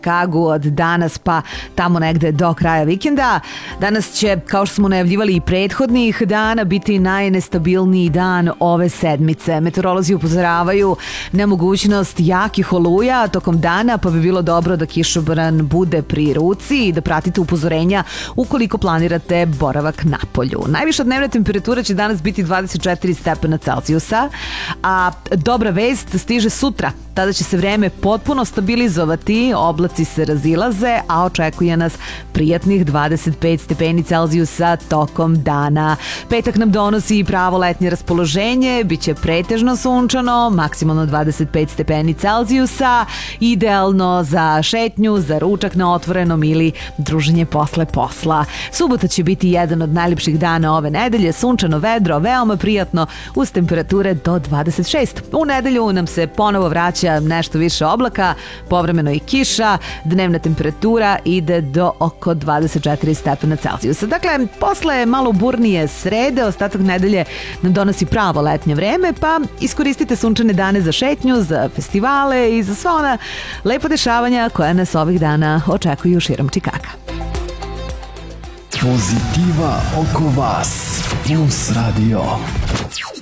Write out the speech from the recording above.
Čikagu od danas pa tamo negde do kraja vikenda. Danas će, kao što smo najavljivali i prethodnih dana, biti najnestabilniji dan ove sedmice. Meteorolozi upozoravaju na mogućnost jakih oluja tokom dana, pa bi bilo dobro da kišobran bude pri ruci i da pratite upozorenja ukoliko planirate boravak na polju. Najviša dnevna temperatura će danas biti 24 stepena Celzijusa, a dobra vest stiže sutra. Tada će se vreme potpuno stabilizovati, oblaci se razilaze, a očekuje nas prijatnih 25 stepeni Celzijusa tokom dana. Petak nam donosi i pravo letnje raspoloženje, bit će pretežno sunčano, maksimalno 25 stepeni Celzijusa, idealno za šetnju, za ručak na otvorenom ili druženje posle posla. Subota će biti jedan od najljepših dana ove nedelje, sunčano, vedro, veoma prijatno uz temperature do 26. U nedelju nam se ponovo vraća nešto više oblaka, povremeno i kiša, dnevna temperatura ide do oko 24 stepena Celzijusa. Dakle, posle malo burnije srede, ostatak nedelje nam donosi pravo letnje vreme, pa iskoristite sunčane dane za šetnju, za festivale i za sva ona lepa dešavanja koja nas ovih dana očekuju širom Čikaga. Pozitiva oko vas. Plus Radio.